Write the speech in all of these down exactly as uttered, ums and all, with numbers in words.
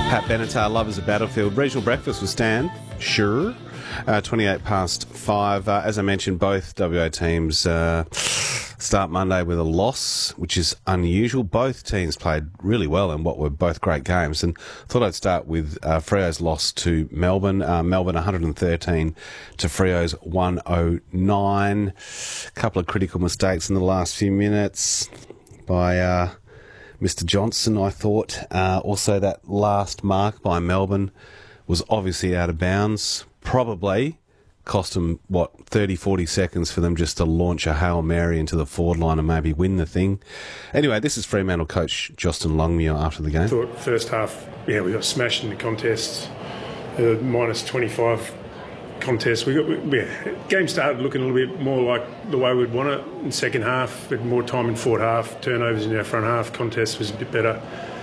Pat Benatar, Lovers of Battlefield. Regional breakfast with Stan. Sure. Uh, twenty-eight past five. Uh, as I mentioned, both W A teams uh, start Monday with a loss, which is unusual. Both teams played really well in what were both great games. And thought I'd start with uh, Freo's loss to Melbourne. Uh, Melbourne one hundred thirteen to Freo's one oh nine. A couple of critical mistakes in the last few minutes by uh, Mister Johnson, I thought. Uh, also, that last mark by Melbourne was obviously out of bounds. Probably cost them, what, thirty, forty seconds for them just to launch a Hail Mary into the forward line and maybe win the thing. Anyway, this is Fremantle coach Justin Longmuir after the game. I thought first half, yeah, we got smashed in the contest. Uh, minus twenty-five contest. We got, we, yeah, game started looking a little bit more like the way we'd want it in the second half. We had more time in forward half, turnovers in our front half. Contest was a bit better.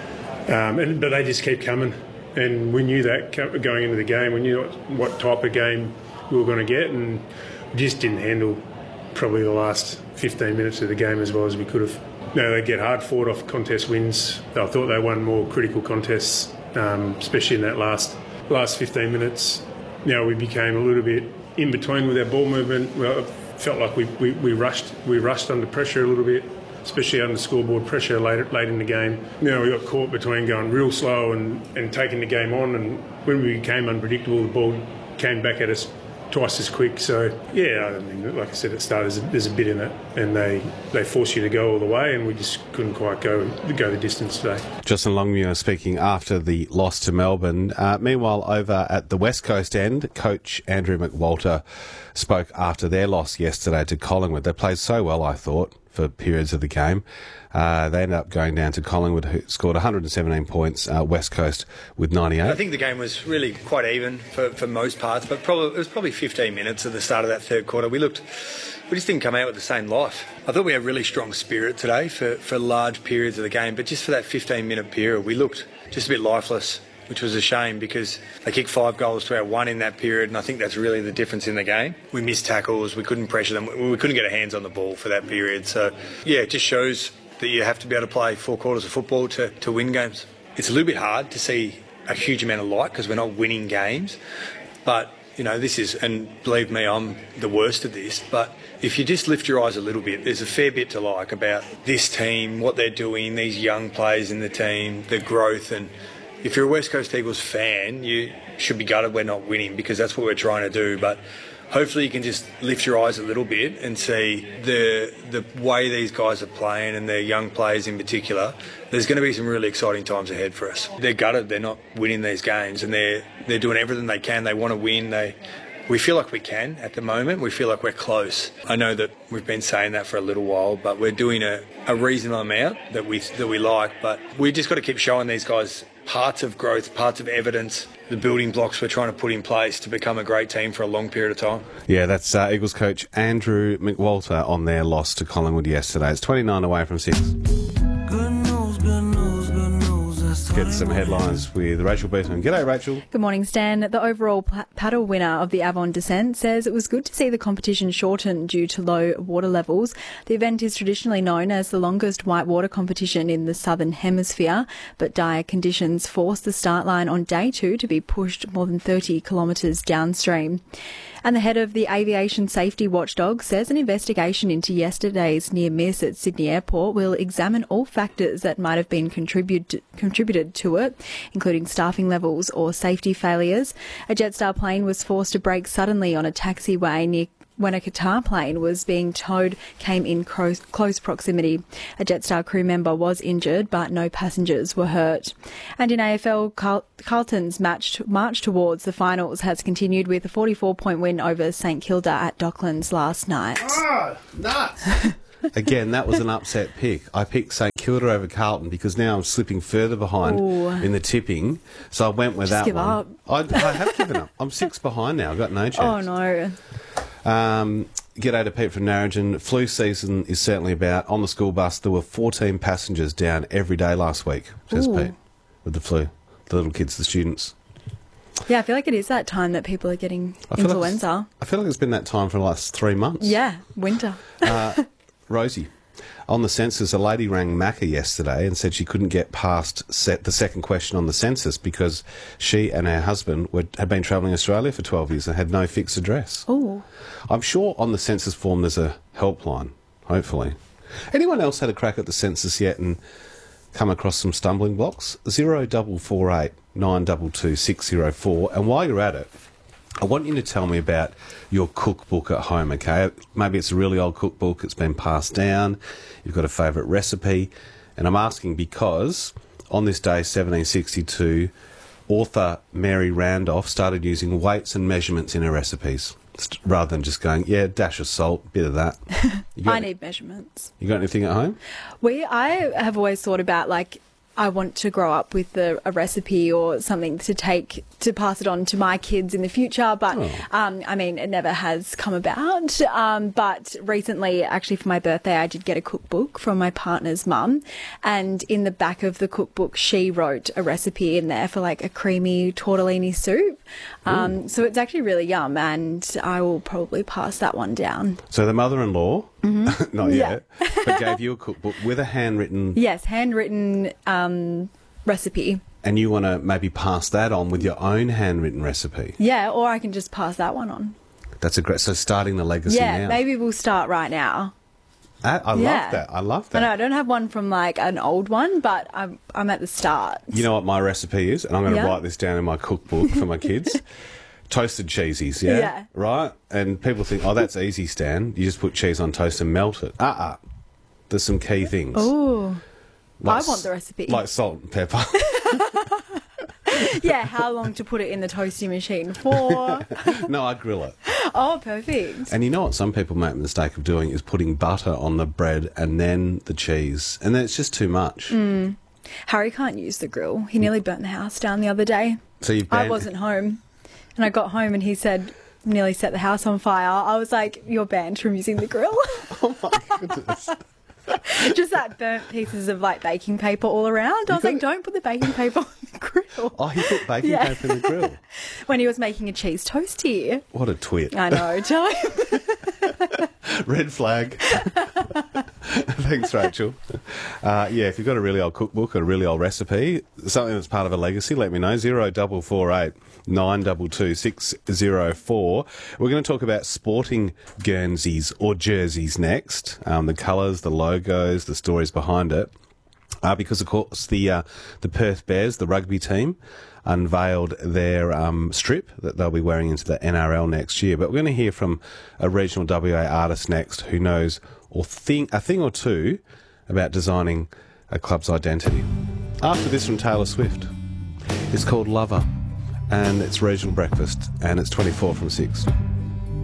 Um, and, but they just keep coming. And we knew that going into the game. We knew what type of game we were going to get, and we just didn't handle probably the last fifteen minutes of the game as well as we could have. No, they get hard fought off contest wins. I thought they won more critical contests, um, especially in that last last fifteen minutes. You know, we became a little bit in between with our ball movement. Well, it felt like we, we, we rushed we rushed under pressure a little bit, especially under scoreboard pressure late, late in the game. You know, we got caught between going real slow and, and taking the game on, and when we became unpredictable, the ball came back at us twice as quick. So, yeah, I mean, like I said, it started, there's a, there's a bit in it, and they, they force you to go all the way, and we just couldn't quite go go the distance today. Justin Longmuir speaking after the loss to Melbourne. Uh, meanwhile, over at the West Coast end, coach Andrew McWalter spoke after their loss yesterday to Collingwood. They played so well, I thought, for periods of the game. Uh, they ended up going down to Collingwood, who scored one hundred seventeen points, uh, West Coast with ninety-eight. I think the game was really quite even for, for most parts, but probably it was probably fifteen minutes at the start of that third quarter. We looked, we just didn't come out with the same life. I thought we had really strong spirit today for, for large periods of the game, but just for that fifteen minute period, we looked just a bit lifeless, which was a shame because they kicked five goals to our one in that period, and I think that's really the difference in the game. We missed tackles, we couldn't pressure them, we couldn't get our hands on the ball for that period. So, yeah, it just shows that you have to be able to play four quarters of football to, to win games. It's a little bit hard to see a huge amount of light because we're not winning games. But, you know, this is, and believe me, I'm the worst at this, but if you just lift your eyes a little bit, there's a fair bit to like about this team, what they're doing, these young players in the team, the growth. And if you're a West Coast Eagles fan, you should be gutted we're not winning because that's what we're trying to do. But hopefully you can just lift your eyes a little bit and see the the way these guys are playing, and their young players in particular. There's going to be some really exciting times ahead for us. They're gutted they're not winning these games, and they're they're doing everything they can. They want to win. They we feel like we can at the moment. We feel like we're close. I know that we've been saying that for a little while, but we're doing a, a reasonable amount that we that we like. But we just got to keep showing these guys parts of growth, parts of evidence, the building blocks we're trying to put in place to become a great team for a long period of time. Yeah, that's uh, Eagles coach Andrew McWalter on their loss to Collingwood yesterday. It's twenty-nine away from six. Good news, good news, good news. Let's Get some headlines with Rachel Beaton. G'day, Rachel. Good morning, Stan. The overall p- paddle winner of the Avon Descent says it was good to see the competition shorten due to low water levels. The event is traditionally known as the longest whitewater competition in the Southern Hemisphere, but dire conditions forced the start line on day two to be pushed more than thirty kilometres downstream. And the head of the Aviation Safety Watchdog says an investigation into yesterday's near miss at Sydney Airport will examine all factors that might have been contribute, contributed to it, including staffing levels or safety failures. A Jetstar plane was forced to brake suddenly on a taxiway near when a Qatar plane was being towed came in close, close proximity. A Jetstar crew member was injured, but no passengers were hurt. And in A F L, Carl- Carlton's match, march towards the finals has continued with a forty-four point win over St Kilda at Docklands last night. Ah, nuts! Again, that was an upset pick. I picked St Kilda over Carlton because now I'm slipping further behind Ooh. in the tipping. So I went with Just that give one. up. I, I have given up. I'm six behind now. I've got no chance. Oh, no. Um, G'day to Pete from Narrogin. Flu season is certainly about. On the school bus, there were fourteen passengers down every day last week, says Ooh. Pete, with the flu. The little kids, the students. Yeah, I feel like it is that time that people are getting I feel like influenza. it's- I feel like it's been that time for the last three months. Yeah, winter. Uh, Rosie. on the census, a lady rang Macca yesterday and said she couldn't get past set the second question on the census because she and her husband were, had been travelling Australia for twelve years and had no fixed address. Oh. I'm sure on the census form there's a helpline, hopefully. Anyone else had a crack at the census yet and come across some stumbling blocks? zero double four eight nine double two six zero four. And while you're at it, I want you to tell me about your cookbook at home, okay? Maybe it's a really old cookbook, it's been passed down, you've got a favourite recipe, and I'm asking because on this day, seventeen sixty-two, author Mary Randolph started using weights and measurements in her recipes, rather than just going, yeah, dash of salt, bit of that. You got I any- need measurements. You got anything at home? We, I have always thought about, like, I want to grow up with a, a recipe or something to take to pass it on to my kids in the future. But Oh. um, I mean, it never has come about. Um, but recently, actually, for my birthday, I did get a cookbook from my partner's mum, and in the back of the cookbook, she wrote a recipe in there for like a creamy tortellini soup. Um, so it's actually really yum, and I will probably pass that one down. So the mother-in-law, not Yeah. yet, but gave you a cookbook with a handwritten, Yes, handwritten um, recipe. and you want to maybe pass that on with your own handwritten recipe. Yeah, or I can just pass that one on. That's a great, so starting the legacy Yeah, now. maybe we'll start right now. I, I Yeah. love that. I love I know that. I don't have one from like an old one, but I'm I'm at the start. You know what my recipe is? And I'm going to Yeah. write this down in my cookbook for my kids. Toasted cheesies, yeah? Yeah. Right? And people think, oh, that's easy, Stan. You just put cheese on toast and melt it. Uh-uh. There's some key things. Ooh, Like I want the s- recipe. Like salt and pepper. Yeah, how long to put it in the toasting machine for? No, I grill it. Oh, perfect. And you know what some people make the mistake of doing is putting butter on the bread and then the cheese. And then it's just too much. Mm. Harry can't use the grill. He nearly burnt the house down the other day. So you've I banned- wasn't home, and I got home and he said nearly set the house on fire. I was like, "You're banned from using the grill." Oh my goodness. Just that burnt pieces of like baking paper all around. I was got like, it. "Don't put the baking paper on the grill." Oh, he put baking Yeah. paper in the grill. When he was making a cheese toastie. What a twit. I know, tell him. Red flag. Thanks, Rachel. Uh, yeah, if you've got a really old cookbook or a really old recipe, something that's part of a legacy, let me know. Zero double four eight nine double two six zero four. We're going to talk about sporting Guernseys or jerseys next. Um, the colours, the logos, the stories behind it. Uh, because of course the uh, the Perth Bears, the rugby team, unveiled their um, strip that they'll be wearing into the N R L next year. But we're going to hear from a regional W A artist next who knows or thing a thing or two about designing a club's identity. After this from Taylor Swift, it's called Lover, and it's regional breakfast, and it's twenty-four from six.